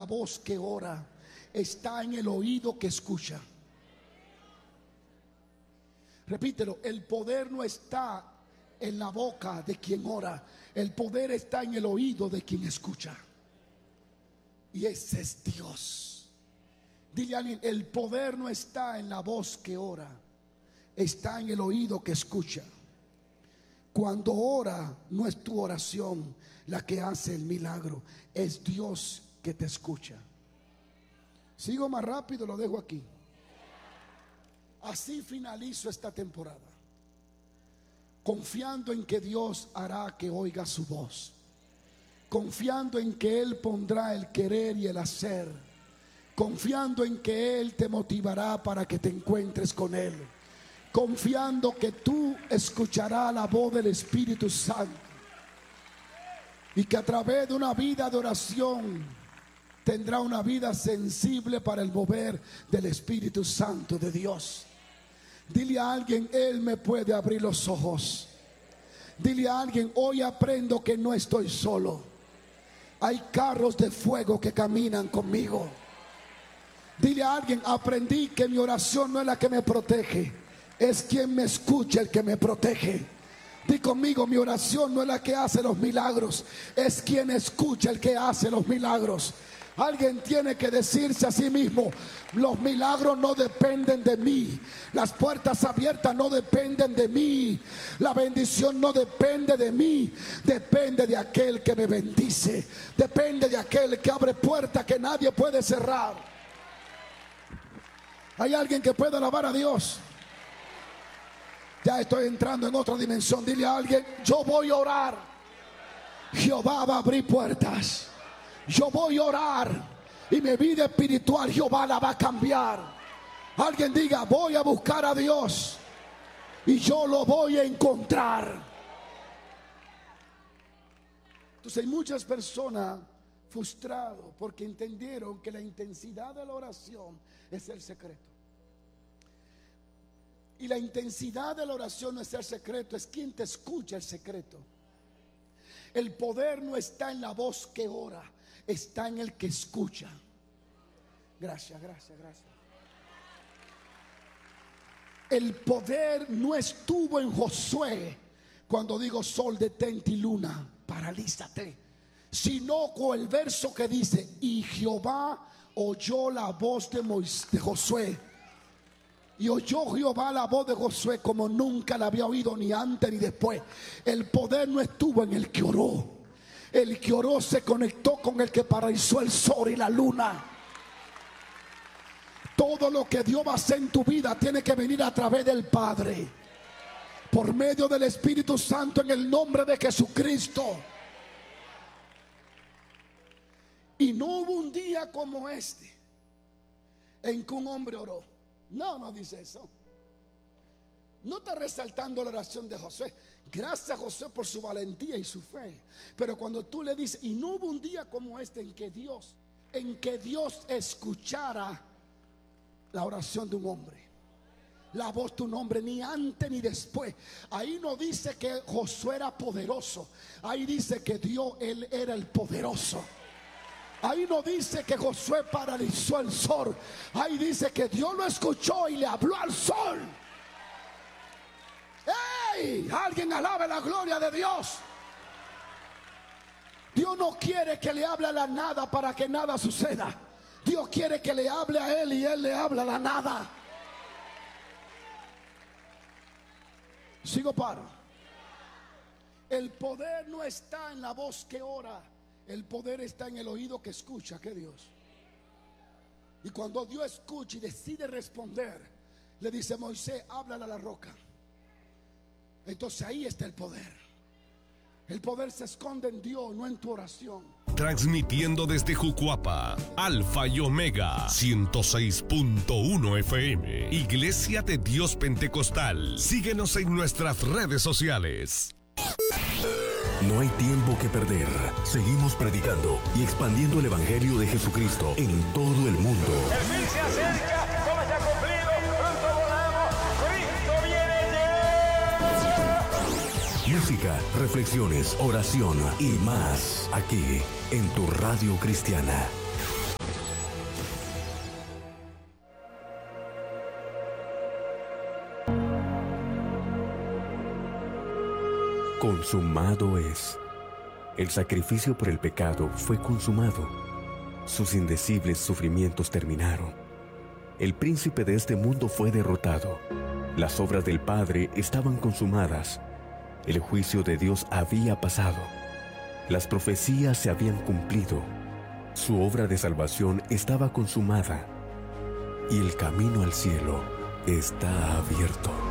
voz que ora, está en el oído que escucha. Repítelo, el poder no está en la boca de quien ora, el poder está en el oído de quien escucha. Y ese es Dios. Dile a alguien, el poder no está en la voz que ora, está en el oído que escucha. Cuando ora, no es tu oración la que hace el milagro, es Dios que te escucha. Sigo más rápido, lo dejo aquí. Así finalizo esta temporada, confiando en que Dios hará que oiga su voz, confiando en que Él pondrá el querer y el hacer, confiando en que Él te motivará para que te encuentres con Él, confiando que tú escucharás la voz del Espíritu Santo y que a través de una vida de oración tendrá una vida sensible para el mover del Espíritu Santo de Dios. Dile a alguien, Él me puede abrir los ojos. Dile a alguien, hoy aprendo que no estoy solo. Hay carros de fuego que caminan conmigo. Dile a alguien, aprendí que mi oración no es la que me protege, es quien me escucha el que me protege. Di conmigo, mi oración no es la que hace los milagros, es quien escucha el que hace los milagros. Alguien tiene que decirse a sí mismo, los milagros no dependen de mí, las puertas abiertas no dependen de mí, la bendición no depende de mí, depende de aquel que me bendice, depende de aquel que abre puertas que nadie puede cerrar. Hay alguien que puede alabar a Dios. Ya estoy entrando en otra dimensión. Dile a alguien, yo voy a orar, Jehová va a abrir puertas. Yo voy a orar y mi vida espiritual Jehová la va a cambiar. Alguien diga, voy a buscar a Dios y yo lo voy a encontrar. Entonces hay muchas personas frustradas porque entendieron que la intensidad de la oración es el secreto. Y la intensidad de la oración no es el secreto, es quien te escucha el secreto. El poder no está en la voz que ora, está en el que escucha. Gracias. El poder no estuvo en Josué cuando digo sol, detente y luna, paralízate, sino con el verso que dice, y Jehová oyó la voz de Josué. Y oyó Jehová la voz de Josué como nunca la había oído ni antes ni después. El poder no estuvo en el que oró. El que oró se conectó con el que paralizó el sol y la luna. Todo lo que Dios va a hacer en tu vida tiene que venir a través del Padre, por medio del Espíritu Santo, en el nombre de Jesucristo. Y no hubo un día como este en que un hombre oró. No dice eso. No está resaltando la oración de Josué. Gracias a Josué por su valentía y su fe. Pero cuando tú le dices, y no hubo un día como este en que Dios escuchara la oración de un hombre, la voz de un hombre, ni antes ni después. Ahí no dice que Josué era poderoso, ahí dice que Dios, Él era el poderoso. Ahí no dice que Josué paralizó el sol, ahí dice que Dios lo escuchó y le habló al sol. ¡Ey! Alguien alabe la gloria de Dios. Dios no quiere que le hable a la nada para que nada suceda. Dios quiere que le hable a Él y Él le habla a la nada. Sigo paro. El poder no está en la voz que ora, el poder está en el oído que escucha. ¿Qué Dios? Y cuando Dios escucha y decide responder, le dice Moisés, háblale a la roca. Entonces ahí está el poder. El poder se esconde en Dios, no en tu oración. Transmitiendo desde Jucuapa, Alfa y Omega 106.1 FM, Iglesia de Dios Pentecostal. Síguenos en nuestras redes sociales. No hay tiempo que perder. Seguimos predicando y expandiendo el Evangelio de Jesucristo en todo el mundo. El fin se acerca, todo está cumplido, pronto volamos, Cristo viene ya. Música, reflexiones, oración y más aquí en tu radio cristiana. Consumado es. El sacrificio por el pecado fue consumado. Sus indecibles sufrimientos terminaron. El príncipe de este mundo fue derrotado. Las obras del Padre estaban consumadas. El juicio de Dios había pasado. Las profecías se habían cumplido. Su obra de salvación estaba consumada. Y el camino al cielo está abierto.